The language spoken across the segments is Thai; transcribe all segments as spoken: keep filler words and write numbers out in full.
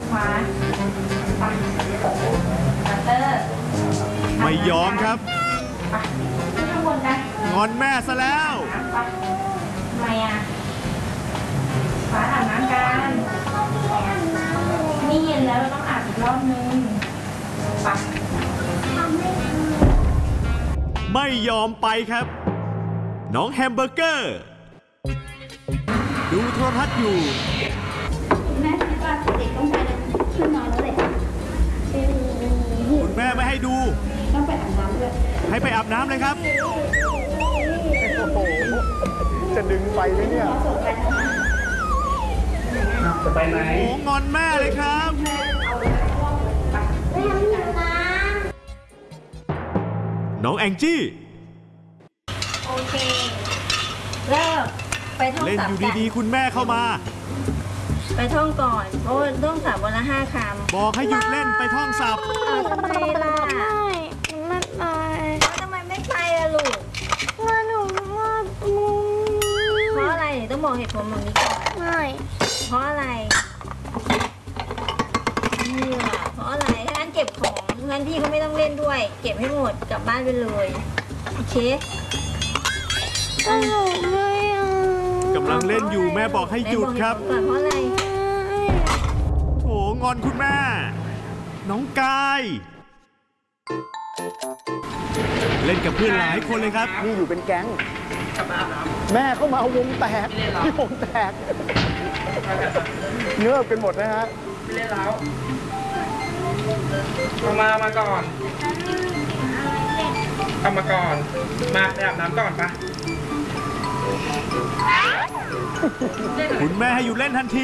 ขวาไปบัตเตอร์ไม่ยอมครับไปขึ้นข้างบนกันงอนแม่ซะแล้วไปทำไมอ่ะขวาอาบน้ำกันนี่เย็นแล้วเราต้องอาบอีกรอบนึงไปไม่ยอมไปครับน้องแฮมเบอร์เกอร์ดูโทรทัศน์อยู่แม่คิดว่าเด็กต้องไปขึ้นนอนแล้วเลยคุณแม่ไม่ให้ดูต้องไปอาบน้ำด้วยให้ไปอาบน้ำเลยครับโอ้โหจะดึงไปไหมเนี่ยจะไปไหนโอ้งอนแม่เลยครับน้องแองจี้โอเคเริ่มไปท่องเล่นอยู่ดีๆคุณแม่เข้ามาไปท่องก่อนเพราะว่าท่องศัพท์วันละห้าคำบอกให้หยุดเล่นไปท่องศัพท์ทำไมล่ะไม่ไปทำไมไม่ไปล่ะลูกงานหนูว่าเพราะอะไรต้องบอกเหตุผลแบบนี้ก่อนไม่เพราะอะไรนี่ล่ะเพราะอะไรงั้นเก็บของงั้นพี่เขาไม่ต้องเล่นด้วยเก็บให้หมดกลับบ้านไปเลยโอเคก็หนูไม่เอากำลังเล่นอยู่แม่บอกให้หยุดครับเพราะอะไรโอ้งอนคุณแม่น้องกายเล่นกับเพื่อนหลายคนเลยครับนี่อยู่เป็นแก๊งแม่เข้ามาวงแตกที่วงแตกเงือบกันหมดนะฮะไม่เล่นแล้วเอามามาก่อนเอามาก่อนมาไปอาบน้ำก่อนปะคุณแม่ให้หยุดเล่นทันที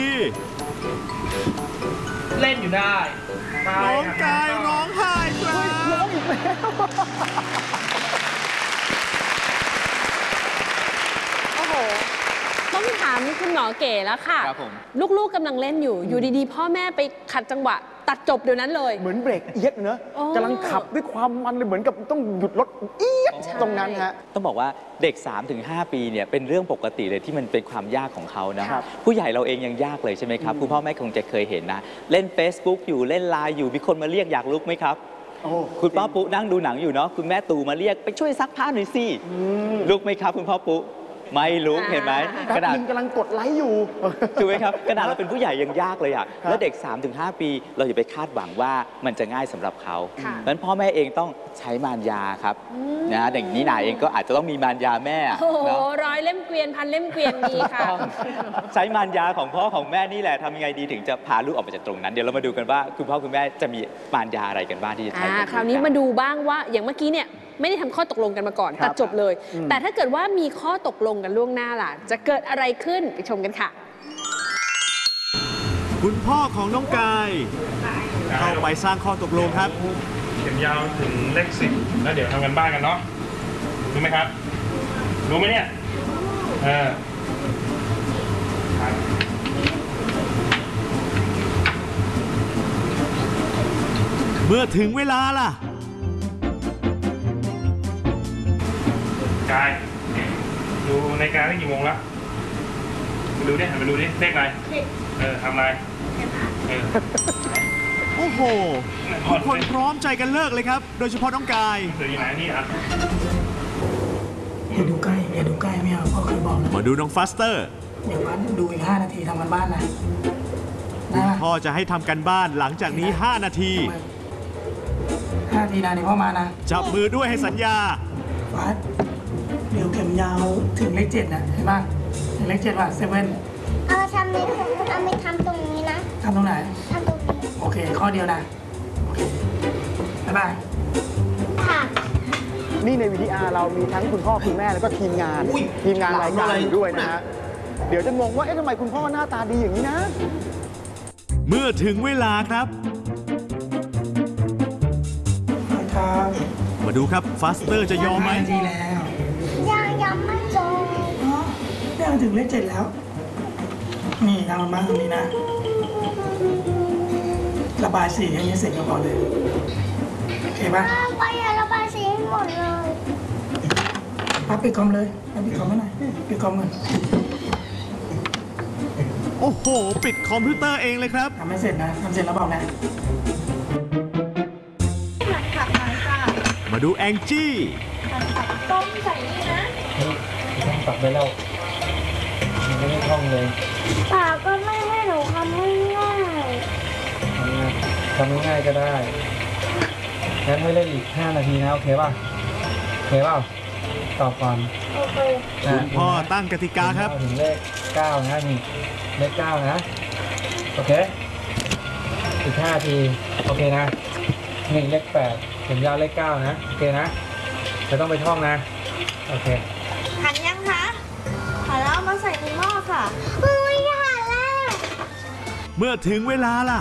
เล่นอยู่ได้น้องกายร้องไห้ครับร้องอีกแล้วโอ้โหต้องถามคุณหมอเก๋แล้วค่ะลูกๆกำลังเล่นอยู่อยู่ดีๆพ่อแม่ไปขัดจังหวะตัดจบเดี๋ยวนั้นเลยเหมือนเบรกเอียดเนอะกำลังขับด้วยความมันเลยเหมือนกับต้องหยุดรถเอียดตรงนั้นฮะต้องบอกว่าเด็ก สามถึงห้า ปีเนี่ยเป็นเรื่องปกติเลยที่มันเป็นความยากของเขานะผู้ใหญ่เราเองยังยากเลยใช่ไหมครับคุณพ่อแม่คงจะเคยเห็นนะเล่น Facebook อยู่เล่นไลน์อยู่มีคนมาเรียกอยากลุกไหมครับคุณพ่อปุ๊นั่งดูหนังอยู่เนาะคุณแม่ตู่มาเรียกไปช่วยซักผ้าหน่อยสิลุกไหมครับคุณพ่อปุ๊ไม่ลุกเห็นไหมกระดาษกำลังกดไลค์อยู่ถูกไหมครับขนาดเราเป็นผู้ใหญ่ยังยากเลยอ่ะแล้วเด็ก สามถึงห้า ปีเราอย่าไปคาดหวังว่ามันจะง่ายสำหรับเขาเพราะฉะนั้นพ่อแม่เองต้องใช้มารยาครับนะเด็กนี้หนาเองก็อาจจะต้องมีมารยาแม่โอ้โหร้อยเล่มเกวียนพันเล่มเกวียนมีค่ะใช้มารยาของพ่อของแม่นี่แหละทำยังไงดีถึงจะพาลูกออกมาจากตรงนั้นเดี๋ยวเรามาดูกันว่าคุณพ่อคุณแม่จะมีมารยาอะไรกันบ้างที่จะใช้คราวนี้มาดูบ้างว่าอย่างเมื่อกี้เนี่ยไม่ได้ทำข้อตกลงกันมาก่อนตัดจบเลยแต่ถ้าเกิดว่ามีข้อตกลงกันล่วงหน้าล่ะจะเกิดอะไรขึ้นไปชมกันค่ะคุณพ่อของน้องกายเข้าไปสร้างข้อตกลงครับเข็มยาวถึงเลขสิบแล้วเดี๋ยวทำกันบ้านกันเนาะรู้ไหมครับรู้ไหมเนี่ยเออเมื่อถึงเวลาล่ะกายดูในการได้กี่โมงแล้วไปดูดิหันไปดูดิเลขอะไรเออทำอะไรเออโอ้โหทุกคนพร้อมใจกันเลิกเลยครับโดยเฉพาะน้องกายเดี๋ยวอยู่ไหนนี่อ่ะอย่าดูใกล้อย่าดูใกล้ไม่เอาพ่อเคยบอกแล้วมาดูน้องฟาสเตอร์เดี๋ยววันดูอีกห้านาทีทำกันบ้านนะคุณพ่อจะให้ทำกันบ้านหลังจากนี้ห้านาทีห้านาทีนะเดี๋ยวพ่อมานะจับมือด้วยให้สัญญาฟัดเดี๋ยวเข็มยาวถึงเลขเจ็ดนะเห็นป่ะถึงเลขเจ็ดว่ะเซเว่นเอาทำนี้เอาไม่ทำตรงนี้นะทำตรงไหนทำตรงนี้โอเคข้อเดียวนะโอเคบ๊ายบายค่ะนี่ใน วี ที อาร์ เรามีทั้งคุณพ่อคุณแม่แล้วก็ทีมงานทีมงานรายการอยู่ด้วยนะฮะเดี๋ยวจะงงว่าเอ๊ะทำไมคุณพ่อหน้าตาดีอย่างนี้นะเมื่อถึงเวลาครับมาดูครับฟาสเตอร์จะยอมไหมดีแล้วยังยังไม่จบยังถึงเลขเจ็ดแล้วนี่ทำมันมาตรงนี้นะระบายสีอย่างนี้เสร็จก็พอเลยโอเคป่ะไประบายสีให้หมดเลยปั๊บปิดคอมเลยปั๊บปิดคอมไม่หน่อยปิดคอมกันโอ้โอ้โห ปิดคอมพิวเตอร์เองเลยครับทำไม่เสร็จนะทำเสร็จแล้วบอกนะมาดูแองจี้ต้มใส่นี่นะต้องตัดไปแล้วมันไม่ได้ท่องเลยป่าก็ไม่ให้หนูทำให้ง่ายทำง่ายๆก็ได้งั้นให้เล่นอีกห้านาทีนะโอเคป่ะโอเคเปล่าตอบก่อนโอเคคุณพ่อตั้งกติกาครับถึงเลขเก้านะนี่เลขเก้านะโอเคอีกห้านาทีโอเคนะนี่เลขแปดถึงยาวเลขเก้านะโอเคนะจะต้องไปท่องนะโอเคหันยังคะหันแล้วเอามาใส่ในหม้อค่ะเฮ้ยหันแล้วเมื่อถึงเวลาล่ะ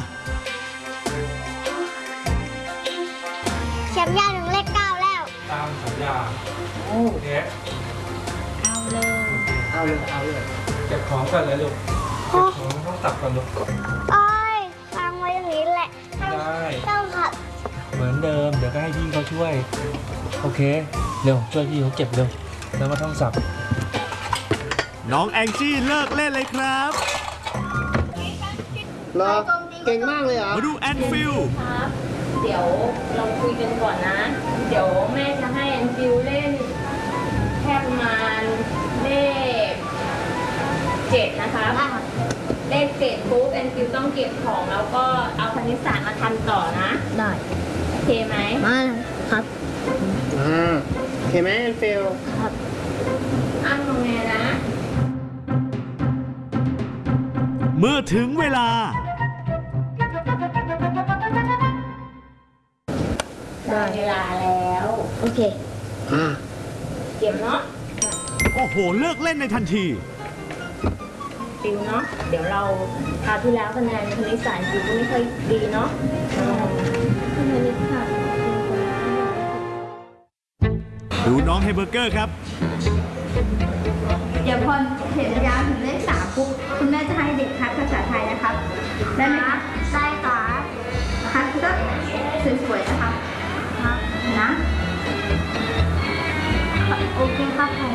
เข็มยาวถึงเลขเก้าแล้วตามสัญญาโอเคเอาเลยเอาเลยเอาเลยเก็บของก่อนเลยลูกเก็บของต้องตัดก่อนลูกโอ้ยฟังไว้อย่างนี้แหละได้ต้องขัดเหมือนเดิมเดี๋ยวก็ให้พี่เขาช่วยโอเคเร็วช่วยพี่เขาเก็บเร็วแล้วมาท่องศัพท์น้องแองจี้เลิกเล่นเลยครับเหรอเก่งมากเลยเหรอมาดูแอนฟิลครับ เดี๋ยวเราคุยกันก่อนนะ เดี๋ยวแม่จะให้แอนฟิวเล่นแค่ประมาณเลขเจ็ดนะคะเลขเจ็ดปุ๊บแอนฟิวต้องเก็บของแล้วก็เอาคณิตศาสตร์มาทำต่อนะ ได้ โอเคไหมมาครับอ่าโอเคไหมแอนฟิลครับอ้างตรงนี้นะเมื่อถึงเวลาได้เวลาแล้ว โอเคอ่าเก็บเนาะโอ้โห เลิกเล่นในทันทีฟิวเนาะ เดี๋ยวเราคราวที่แล้วคะแนนคณิตศาสตร์ฟิวก็ไม่ค่อยดีเนาะคณิตศาสตร์ดูน้องแฮมเบอร์เกอร์ครับเดี๋ยวพอเห็นยาวถึงเลขสามปุ๊บคุณแม่จะให้เด็กคัดภาษาไทยนะครับ ได้ไหมคะได้ค่ะคัดก็สวยๆนะครับครับนะโอเคครับผม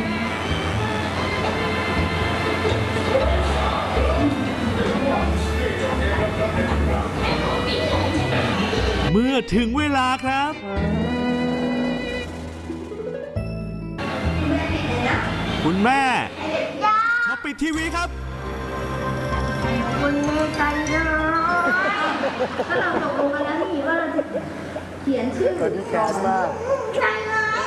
เมื่อถึงเวลาครับ คุณแม่ มาปิดทีวีครับคุณแม่ใจร้ายถ้าเราตกลงกันแล้วนี่ว่าเราจะเขียนชื่อตอนนี้แคสมากใจร้าย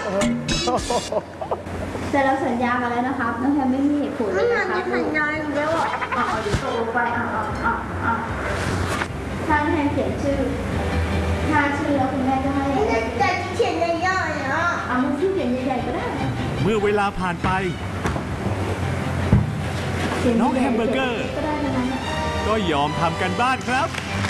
แต่เราสัญญามาแล้วนะครับน้องแฮมไม่มีเหตุผลเลยนะครับไม่สัญญาอยู่แล้วอ่ะอ๋อเดี๋ยวตกลงไปอ่ะอ่ะอ่ะอ่ะถ้าน้องแฮมเขียนชื่อถ้าชื่อแล้วคุณแม่จะให้จะเขียนใหญ่ๆอ่ะเอามันชื่อเขียนใหญ่ๆก็ได้เมื่อเวลาผ่านไป น้องแฮมเบอร์เกอร์ก็ได้ทั้งนั้นอ่ะก็ยอมทำกันบ้านครับ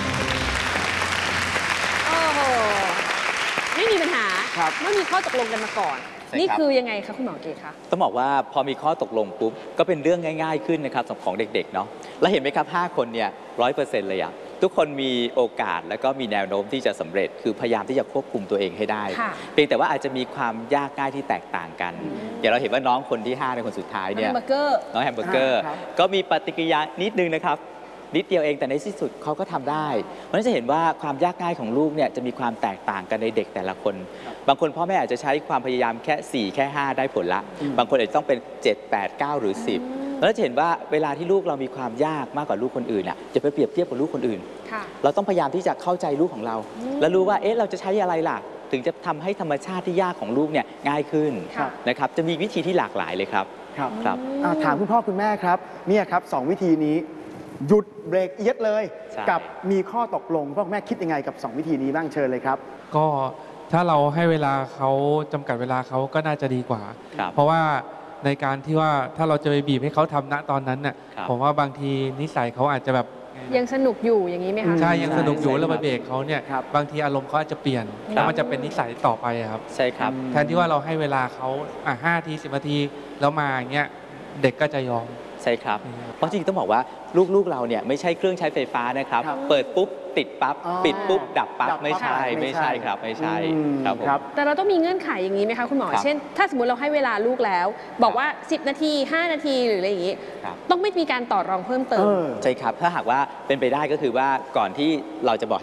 โอ้โห ไม่มีปัญหาครับเมื่อมีข้อตกลงกันมาก่อนใช่ครับนี่คือยังไงคะคุณหมอเกศคะต้องบอกว่าพอมีข้อตกลงปุ๊บก็เป็นเรื่องง่ายๆขึ้นนะครับสำหรับของเด็กๆเนาะแล้วเห็นไหมครับห้าคนเนี่ยร้อยเปอร์เซ็นต์เลยอะทุกคนมีโอกาสแล้วก็มีแนวโน้มที่จะสำเร็จ คือพยายามที่จะควบคุมตัวเองให้ได้ค่ะเพียงแต่ว่าอาจจะมีความยากง่ายที่แตกต่างกันอย่างเราเห็นว่าน้องคนที่ห้าในคนสุดท้ายแฮเนี่ยมเบอร์เกอร์น้องแฮมเบอร์เกอร์อ่าครับก็มีปฏิกิริยานิดนึงนะครับ นิดเดียวเองแต่ในที่สุดเขาก็ทำได้ เพราะฉะนั้นจะเห็นว่าความยากง่ายของลูกเนี่ยจะมีความแตกต่างกันในเด็กแต่ละคน บางคนพ่อแม่อาจจะใช้ความพยายามแค่สี่แค่ห้าได้ผลละ บางคนอาจจะต้องเป็นเจ็ด แปด เก้า หรือสิบแล้วจะเห็นว่าเวลาที่ลูกเรามีความยากมากกว่าลูกคนอื่นอ่ะจะไปเปรียบเทียบกับลูกคนอื่นค่ะเราต้องพยายามที่จะเข้าใจลูกของเรา แล้วรู้ว่าเอ๊ะเราจะใช้อะไรล่ะ ถึงจะทำให้ธรรมชาติที่ยากของลูกเนี่ยง่ายขึ้นค่ะนะครับจะมีวิธีที่หลากหลายเลยครับครับครับอ่าถามคุณพ่อคุณแม่ครับเนี่ยครับสองวิธีนี้ หยุดเบรกเอียดเลยใช่กับมีข้อตกลงพ่อคุณแม่คิดยังไงกับสองวิธีนี้บ้างเชิญเลยครับก็ถ้าเราให้เวลาเขาจำกัดเวลาเขาก็น่าจะดีกว่าครับเพราะว่าในการที่ว่าถ้าเราจะไปบีบให้เขาทำณตอนนั้นน่ะครับผมว่าบางทีนิสัยเขาอาจจะแบบยังสนุกอยู่อย่างนี้ไหมคะใช่ยังสนุกอยู่ใช่แล้วครัมาบเบรกเขาเนี่ยครับบางทีอารมณ์เขาอาจจะเปลี่ยน แล้วมันจะเป็นนิสัยต่อไปอะครับใช่ครับแทนที่ว่าเราให้เวลาเขาอ่ะห้าทีสิบนาทีแล้วมาอย่างเงี้ยเด็กก็จะยอมใช่ครับ เพราะจริงๆต้องบอกว่าลูกๆเราเนี่ยไม่ใช่เครื่องใช้ไฟฟ้านะครับครับเปิดปุ๊บติดปั๊บอ๋อปิดปุ๊บดับปั๊บดับปั๊บไม่ใช่ไม่ไม่ใช่ใช่ครับไม่ใช่อืมครับผมครับแต่เราต้องมีเงื่อนไขอย่างนี้ไหมคะคุณหมอครับเช่น ถ้าสมมติเราให้เวลาลูกแล้ว บอกว่า สิบ นาที ห้า นาทีหรืออะไรอย่างนี้ครับต้องไม่มีการต่อรองเพิ่มเติเอมอใช่ครับ ถ้าหากว่าเป็นไปได้ก็คือว่าก่อนที่เราจะบอก